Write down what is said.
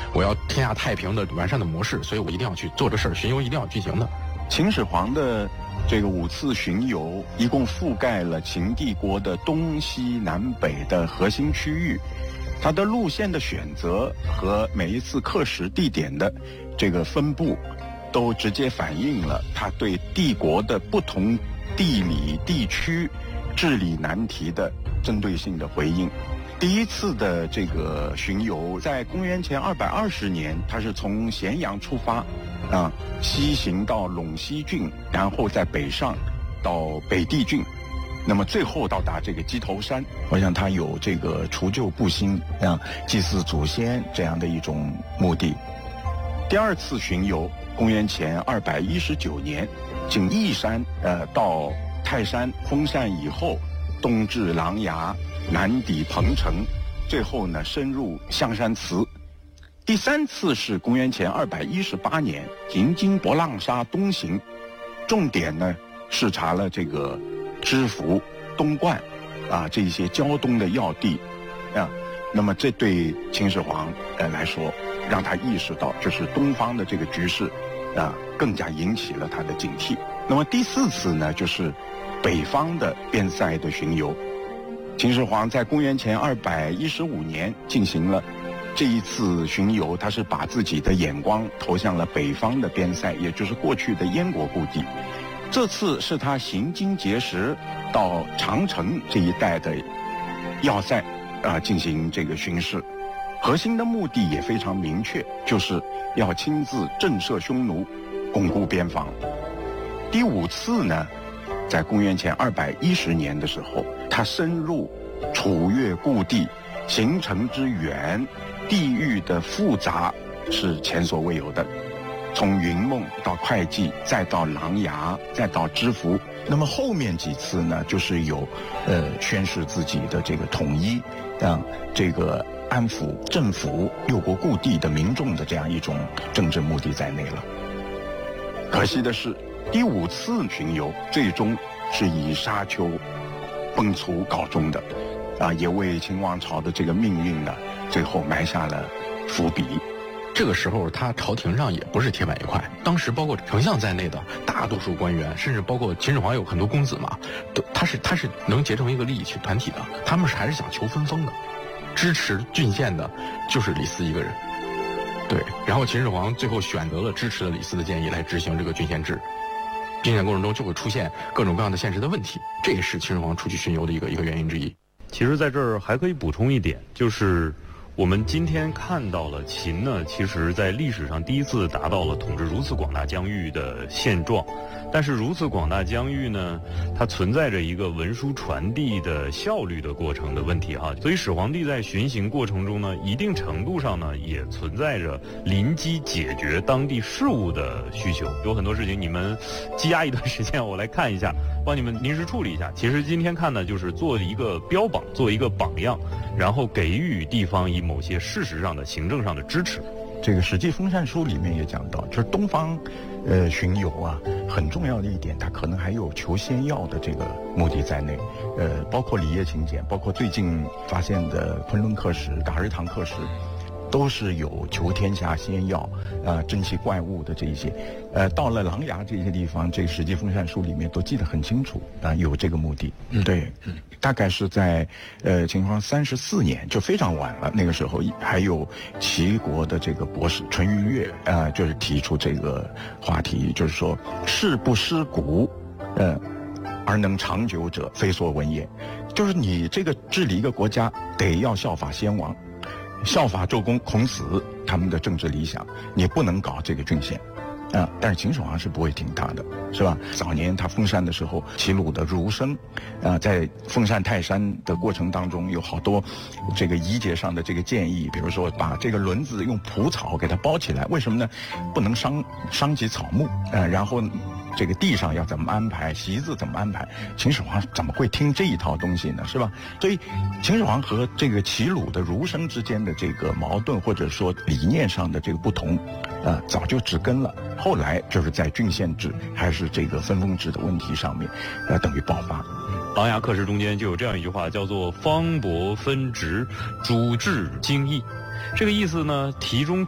我要天下太平的完善的模式，所以我一定要去做这事儿，巡游一定要进行的。 秦始皇的这个5次巡游，一共覆盖了秦帝国的东西南北的核心区域。它的路线的选择和每一次刻石地点的这个分布，都直接反映了它对帝国的不同地理地区治理难题的针对性的回应。第一次的这个巡游在公元前220年，它是从咸阳出发，西行到陇西郡，然后再北上到北地郡，那么最后到达这个鸡头山。我想它有这个除旧布新，祭祀祖先这样的一种目的。第二次巡游，公元前219年，经义山到泰山封禅以后，东至琅琊，南抵彭城，最后呢深入象山祠。第三次是公元前218年，行经博浪沙东行，重点呢视察了这个知府、东莞这一些胶东的要地那么这对秦始皇来说，让他意识到就是东方的这个局势更加引起了他的警惕。那么第四次呢，就是北方的边塞的巡游。秦始皇在公元前215年进行了这一次巡游，他是把自己的眼光投向了北方的边塞，也就是过去的燕国故地。这次是他行经碣石到长城这一带的要塞进行这个巡视，核心的目的也非常明确，就是要亲自震慑匈奴，巩固边防。第五次呢，在公元前210年的时候，他深入楚越故地，行程之远，地域的复杂是前所未有的。从云梦到会稽，再到琅琊，再到知府。那么后面几次呢，就是有宣示自己的这个统一，这个安抚政府六国故地的民众的这样一种政治目的在内了。可惜的是，第五次巡游最终是以沙丘崩殂告终的，也为秦王朝的这个命运呢，最后埋下了伏笔。 这个时候他朝廷上也不是铁板一块，当时包括丞相在内的大多数官员，甚至包括秦始皇有很多公子嘛，他是能结成一个利益团体的，他们还是想求分封的。支持郡县的就是李斯一个人，对，然后秦始皇最后选择了支持了李斯的建议来执行这个郡县制。郡县过程中就会出现各种各样的现实的问题，这也是秦始皇出去巡游的一个原因之一。 其实在这儿还可以补充一点，就是我们今天看到了秦呢，其实在历史上第一次达到了统治如此广大疆域的现状。但是如此广大疆域呢，它存在着一个文书传递的效率的过程的问题哈。所以始皇帝在巡行过程中呢，一定程度上呢，也存在着临机解决当地事务的需求。有很多事情你们积压一段时间，我来看一下，帮你们临时处理一下。其实今天看呢，就是做一个标榜，做一个榜样，然后给予地方以某些事实上的行政上的支持。 这个《史记封禅书》里面也讲到，就是东方巡游很重要的一点，它可能还有求仙药的这个目的在内。包括里叶秦简，包括最近发现的昆仑刻石、噶日唐刻石，都是有求天下仙药珍奇怪物的这一些。到了琅琊这些地方，这个《史记封禅书》里面都记得很清楚有这个目的。对，大概是在秦始皇34年，就非常晚了。那个时候还有齐国的这个博士淳于越就是提出这个话题，就是说事不失古，而能长久者，非所闻也。就是你这个治理一个国家，得要效法先王，效法周公、孔子他们的政治理想，你不能搞这个郡县。但是秦始皇是不会听他的，是吧？早年他封禅的时候，齐鲁的儒生，在封禅泰山的过程当中，有好多这个仪节上的这个建议，比如说把这个轮子用蒲草给它包起来，为什么呢？不能伤及草木，然后这个地上要怎么安排，席子怎么安排？秦始皇怎么会听这一套东西呢？是吧？所以秦始皇和这个齐鲁的儒生之间的这个矛盾，或者说理念上的这个不同，早就植根了。后来就是在郡县制还是这个分封制的问题上面，等于爆发。 琅琊刻石中间就有这样一句话，叫做“方伯分职，主治精义”。这个意思呢，题中